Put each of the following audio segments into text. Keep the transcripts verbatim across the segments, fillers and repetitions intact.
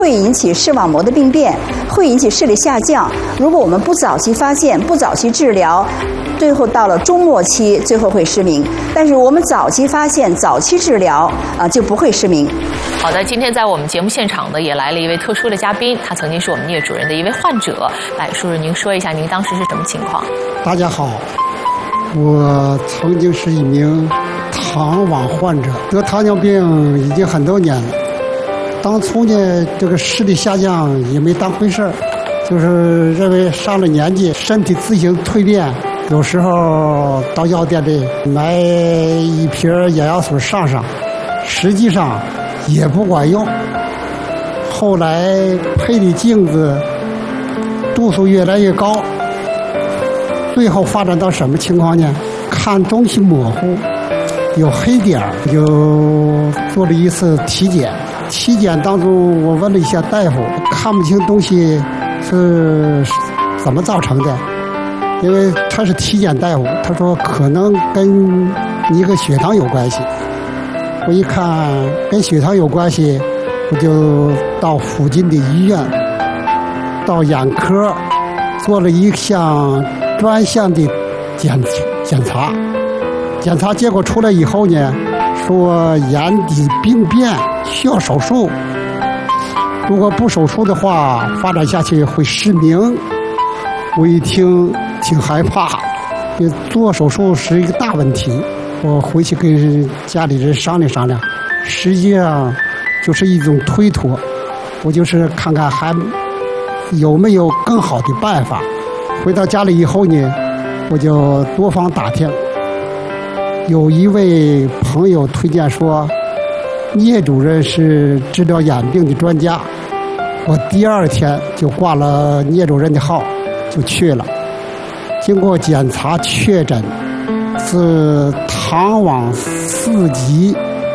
会引起视网膜的病变，会引起视力下降。如果我们不早期发现、不早期治疗，最后到了中末期，最后会失明。但是我们早期发现、早期治疗啊，就不会失明。 好的，今天在我们节目现场呢，也来了一位特殊的嘉宾，他曾经是我们聂主任的一位患者。来，叔叔，您说一下您当时是什么情况？ 大家好，我曾经是一名糖网患者，得糖尿病已经很多年了。当初呢，这个视力下降也没当回事儿，就是认为上了年纪，身体自行蜕变，有时候到药店里买一瓶眼药水上上，实际上也不管用。后来配的镜子度数越来越高，最后发展到什么情况呢？看东西模糊，有黑点儿，就做了一次体检。体检当中，我问了一下大夫，看不清东西是怎么造成的，因为他是体检大夫，他说可能跟你个血糖有关系。我一看跟血糖有关系，我就到附近的医院，到眼科做了一项专项的检检查。检查结果出来以后呢，说眼底病变，需要手术。如果不手术的话，发展下去会失明。我一听挺害怕，做手术是一个大问题。我回去跟家里人商量商量，实际上就是一种推脱。我就是看看还有没有更好的办法。回到家里以后呢，我就多方打听。有一位朋友推荐说，聂主任是治疗眼病的专家。我第二天就挂了聂主任的号，就去了。经过检查确诊是糖网四级，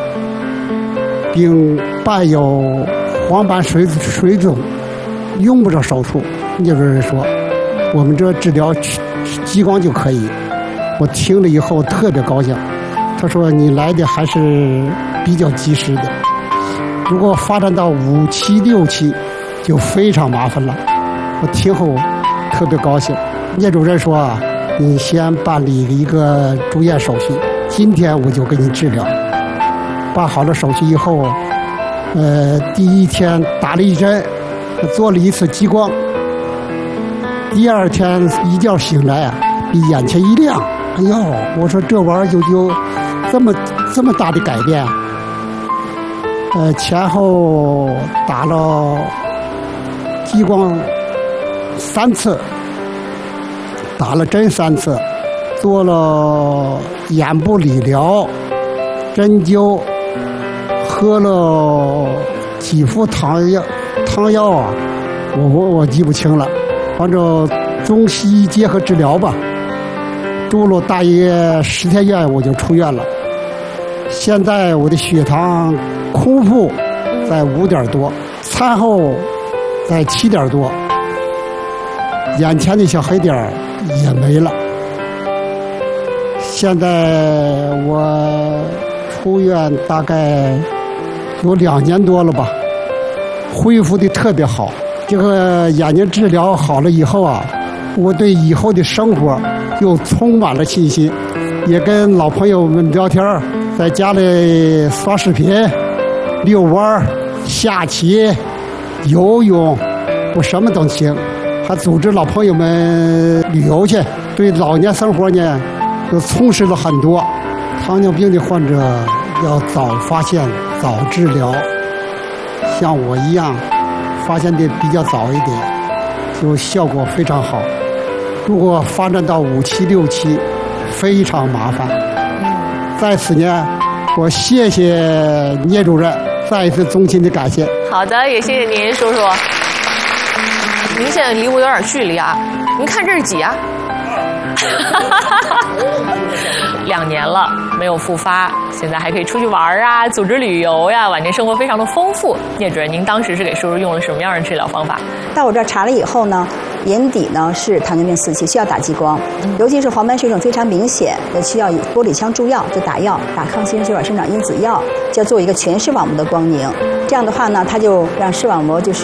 并伴有黄斑水水肿，用不着手术。聂主任说，我们这治疗激光就可以。我听了以后特别高兴，他说你来的还是比较及时的，如果发展到五期六期就非常麻烦了。我听后特别高兴。聂主任说啊，你先办理一个住院手续，今天我就给你治疗。办好了手续以后，呃，第一天打了一针，做了一次激光。第二天一觉醒来啊，比眼前一亮。哎呦，我说这玩意儿就就这么这么大的改变。呃，前后打了激光三次，打了针三次，做了眼部理疗、针灸，喝了几副汤药，汤药啊，我我我记不清了，反正中西医结合治疗吧。住了大约十天院，我就出院了。现在我的血糖空腹在五点多，餐后在七点多，眼前的小黑点儿也没了。现在我出院大概有两年多了吧，恢复的特别好。这个眼睛治疗好了以后啊，我对以后的生活又充满了信心，也跟老朋友们聊天，在家里刷视频、遛弯、下棋、游泳，我什么都行。还组织老朋友们旅游去，对老年生活呢又充实了很多。糖尿病的患者要早发现、早治疗，像我一样发现的比较早一点，就效果非常好。如果发展到五期六期，非常麻烦。在此呢，我谢谢聂主任，再一次衷心的感谢。 好的，也谢谢您，叔叔。您现在离我有点距离啊，您看这是几啊？两年了没有复发，现在还可以出去玩啊，组织旅游呀，晚年生活非常的丰富。聂主任，您当时是给叔叔用了什么样的治疗方法？ 到我这儿查了以后呢，眼底呢是糖尿病四期，需要打激光，尤其是黄斑水肿非常明显，也需要以玻璃腔注药，就打药，打抗新生血管生长因子药，就要做一个全视网膜的光凝。这样的话呢，它就让视网膜就是